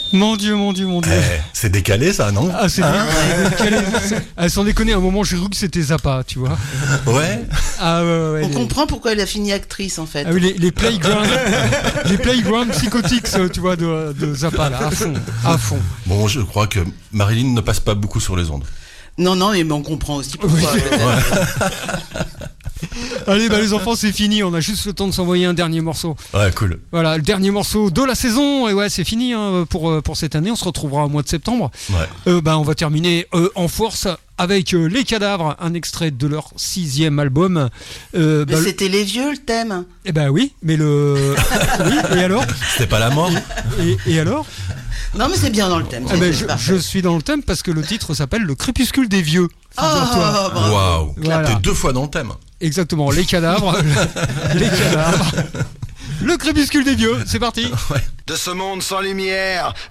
Mon Dieu. C'est décalé ça, non? Ah, c'est décalé. Ah, sans déconner, à un moment, j'ai cru que c'était Zappa, tu vois. Ouais. Ah, ouais. On comprend pourquoi elle a fini actrice, en fait. Ah oui, les playgrounds, les playgrounds psychotiques, tu vois, de Zappa, là, à fond. Bon, je crois que Marilyn ne passe pas beaucoup sur les ondes. Non, mais on comprend aussi pourquoi. Oui. Allez, les enfants, c'est fini. On a juste le temps de s'envoyer un dernier morceau. Ouais, cool. Voilà, le dernier morceau de la saison. Et ouais, c'est fini pour cette année. On se retrouvera au mois de septembre. Ouais. On va terminer en force avec Les Cadavres, un extrait de leur 6e album. Mais c'était les vieux, le thème. Eh ben oui, mais oui, et alors? C'était pas la mort? Et alors? Non, mais c'est bien dans le thème. Je suis dans le thème parce que le titre s'appelle Le Crépuscule des Vieux. Waouh. Voilà. T'es 2 fois dans le thème. Exactement, Les Cadavres. Les Cadavres. Le Crépuscule des Vieux, c'est parti. Ouais. De ce monde sans lumière,